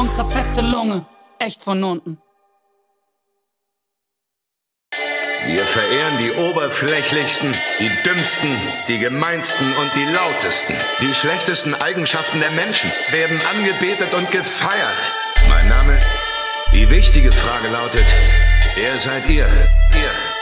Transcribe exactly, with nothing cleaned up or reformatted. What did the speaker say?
Song, zerfetzte Lunge, echt von unten. Wir verehren die oberflächlichsten, die dümmsten, die gemeinsten und die lautesten. Die schlechtesten Eigenschaften der Menschen werden angebetet und gefeiert. Mein Name? Die wichtige Frage lautet, wer seid ihr? Ihr.